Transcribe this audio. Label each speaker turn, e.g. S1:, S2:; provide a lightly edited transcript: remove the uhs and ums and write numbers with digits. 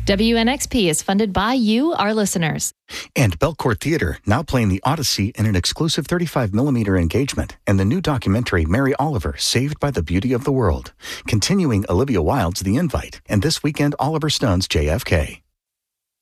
S1: WNXP is funded by you, our listeners.
S2: And Belcourt Theater, now playing The Odyssey in an exclusive 35mm engagement, and the new documentary Mary Oliver, Saved by the Beauty of the World. Continuing Olivia Wilde's The Invite, and this weekend Oliver Stone's JFK.